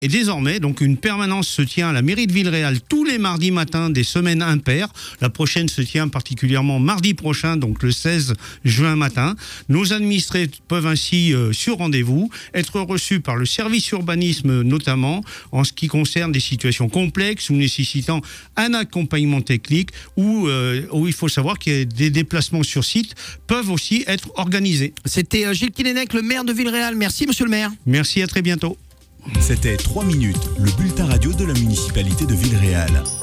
Et désormais, donc, une permanence se tient à la mairie de Villeréal tous les mardis matins des semaines impaires. La prochaine se tient particulièrement mardi prochain, donc le 16 juin matin. Nos administrés peuvent ainsi, sur rendez-vous, être reçus par le service urbanisme notamment, en ce qui concerne des situations complexes ou nécessitant un accompagnement technique, où il faut savoir que des déplacements sur site peuvent aussi être organisés. C'était Gilles Killenec, le maire de Villeréal. Merci, monsieur le maire. Merci, à très bientôt. C'était 3 minutes, le bulletin radio de la municipalité de Villeréal.